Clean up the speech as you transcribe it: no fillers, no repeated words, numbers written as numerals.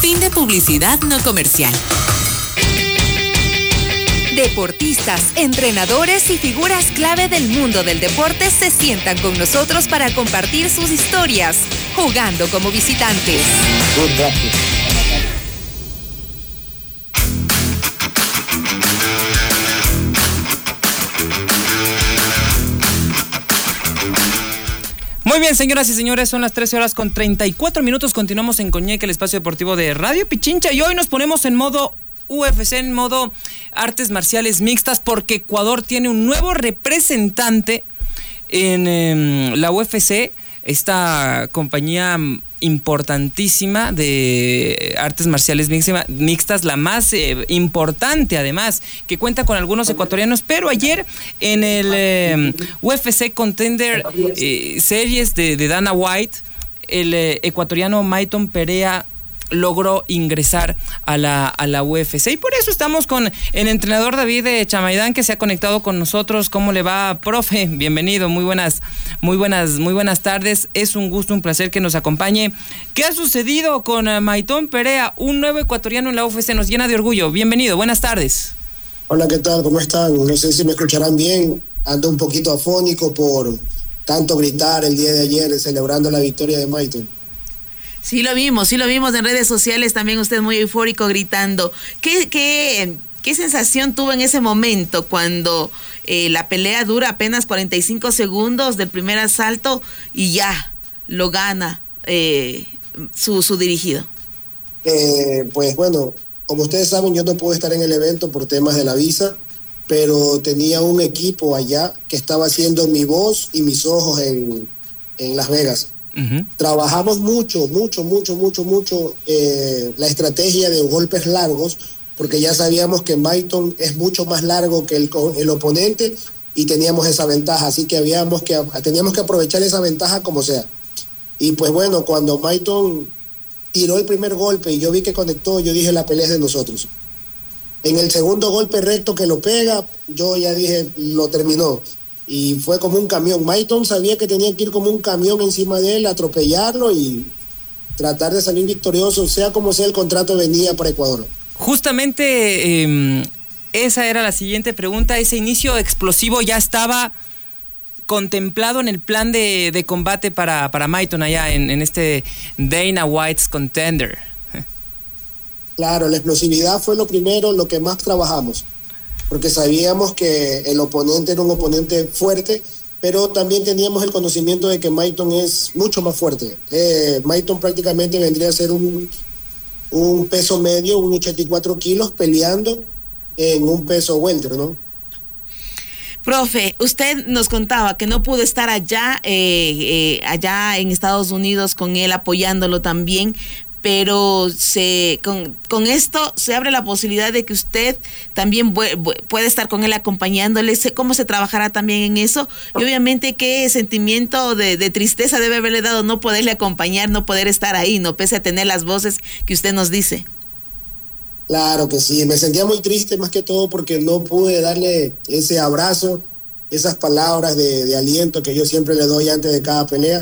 Fin de publicidad no comercial. Deportistas, entrenadores y figuras clave del mundo del deporte se sientan con nosotros para compartir sus historias, jugando como visitantes. Muy bien, señoras y señores, son las 13:34. Continuamos en Coñeque, el espacio deportivo de Radio Pichincha, y hoy nos ponemos en modo UFC, en modo artes marciales mixtas, porque Ecuador tiene un nuevo representante en la UFC, esta compañía importantísima de artes marciales mixtas, la más importante además, que cuenta con algunos ecuatorianos. Pero ayer en el UFC Contender Series de Dana White, el ecuatoriano Mayton Perea logró ingresar a la UFC, y por eso estamos con el entrenador David Chamaidán, que se ha conectado con nosotros. ¿Cómo le va, profe? Bienvenido, muy buenas tardes. Es un gusto, un placer que nos acompañe. ¿Qué ha sucedido con Mayton Perea, un nuevo ecuatoriano en la UFC? Nos llena de orgullo. Bienvenido, buenas tardes. Hola, ¿qué tal? ¿Cómo están? No sé si me escucharán bien. Ando un poquito afónico por tanto gritar el día de ayer celebrando la victoria de Mayton. Sí lo vimos en redes sociales, también usted muy eufórico gritando. ¿Qué sensación tuvo en ese momento cuando la pelea dura apenas 45 segundos del primer asalto y ya lo gana su dirigido? Pues bueno, como ustedes saben, yo no pude estar en el evento por temas de la visa, pero tenía un equipo allá que estaba haciendo mi voz y mis ojos en Las Vegas. Uh-huh. Trabajamos mucho la estrategia de golpes largos, porque ya sabíamos que Mayton es mucho más largo que el oponente y teníamos esa ventaja, así que teníamos que aprovechar esa ventaja como sea. Y pues bueno, cuando Mayton tiró el primer golpe y yo vi que conectó, yo dije, la pelea es de nosotros. En el segundo golpe recto que lo pega, yo ya dije, lo terminó. Y fue como un camión. Mayton sabía que tenía que ir como un camión encima de él, atropellarlo y tratar de salir victorioso, sea como sea. El contrato venía para Ecuador. Justamente esa era la siguiente pregunta. ¿Ese inicio explosivo ya estaba contemplado en el plan de combate para Mayton allá en este Dana White's Contender? Claro, la explosividad fue lo primero, lo que más trabajamos, porque sabíamos que el oponente era un oponente fuerte, pero también teníamos el conocimiento de que Mayton es mucho más fuerte. Mayton prácticamente vendría a ser un peso medio, un 84 kilos, peleando en un peso welter, ¿no? Profe, usted nos contaba que no pudo estar allá en Estados Unidos con él, apoyándolo también, pero con esto se abre la posibilidad de que usted también puede estar con él acompañándole. ¿Cómo se trabajará también en eso? Y obviamente qué sentimiento de tristeza debe haberle dado no poderle acompañar, no poder estar ahí, no, pese a tener las voces que usted nos dice. Claro que sí, me sentía muy triste más que todo porque no pude darle ese abrazo, esas palabras de aliento que yo siempre le doy antes de cada pelea.